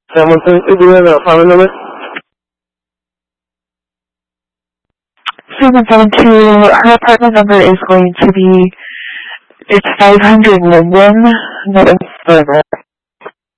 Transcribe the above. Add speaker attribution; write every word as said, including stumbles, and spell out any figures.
Speaker 1: Someone please do you have an apartment number?
Speaker 2: seven seven two, her apartment number is going to be, it's five hundred Linden, November.